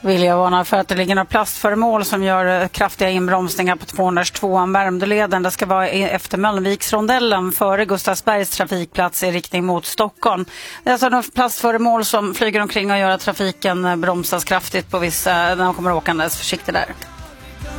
vill jag varna för att det ligger några plastföremål som gör kraftiga inbromsningar på 202 Värmdöleden. Det ska vara efter Mölnviksrondellen före Gustavsbergs trafikplats i riktning mot Stockholm. Det är alltså några plastföremål som flyger omkring och gör att trafiken bromsas kraftigt på vissa när de kommer åkandes. Försiktigt där.